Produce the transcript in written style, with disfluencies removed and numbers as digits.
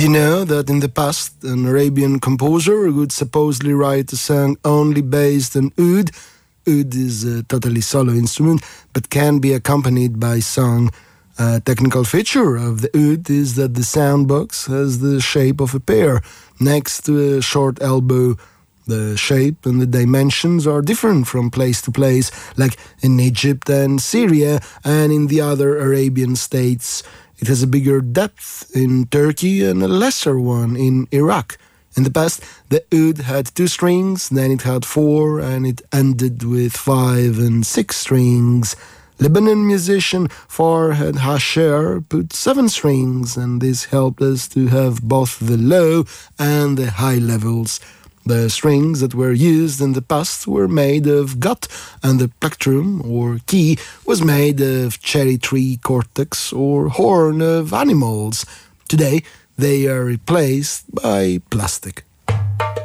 you know that in the past, an Arabian composer would supposedly write a song only based on oud? Oud is a totally solo instrument, but can be accompanied by song. A technical feature of the oud is that the sound box has the shape of a pear next to a short elbow. The shape and the dimensions are different from place to place, like in Egypt and Syria and in the other Arabian states. It has a bigger depth in Turkey and a lesser one in Iraq. In the past, the oud had 2 strings, then it had 4, and it ended with 5 and 6 strings. Lebanon musician Farhad Hasher put 7 strings, and this helped us to have both the low and the high levels. The strings that were used in the past were made of gut, and the plectrum, or key, was made of cherry tree cortex or horn of animals. Today, they are replaced by plastic.